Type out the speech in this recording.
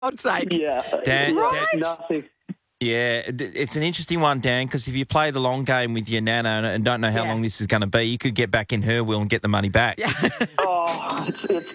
God's sake. Yeah. Dan- Right? Nothing. Yeah, it's an interesting one, Dan, because if you play the long game with your nana and don't know how Yeah. long this is going to be, you could get back in her will and get the money back. Yeah. Oh, it's